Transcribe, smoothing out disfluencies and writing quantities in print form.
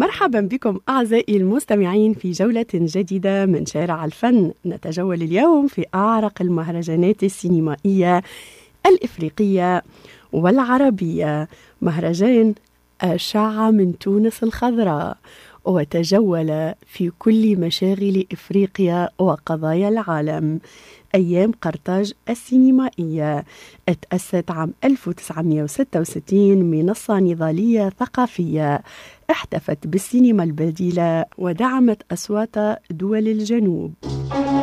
مرحبا بكم أعزائي المستمعين في جولة جديدة من شارع الفن. نتجول اليوم في أعرق المهرجانات السينمائية الإفريقية والعربية، مهرجان أشعة من تونس الخضراء، وتجول في كل مشاغل إفريقيا وقضايا العالم. أيام قرطاج السينمائية اتأسست عام 1966 منصة نضالية ثقافية احتفت بالسينما البديلة ودعمت أصوات دول الجنوب.